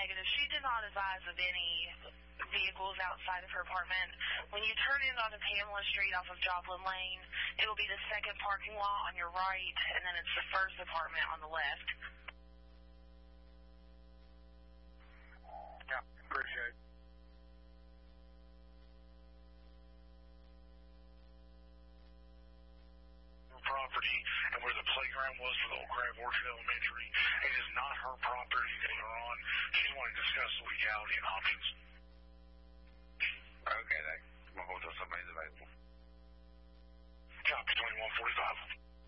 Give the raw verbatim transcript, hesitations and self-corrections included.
negative. She did not advise of any vehicles outside of her apartment. When you turn in onto Pamela Street off of Joplin Lane, it will be the second parking lot on your right, and then it's the first apartment on the left. Yeah, appreciate it. Property and where the playground was for the old Crab Orchard Elementary. It is not her property they are on. She's wanting to discuss the legality and options.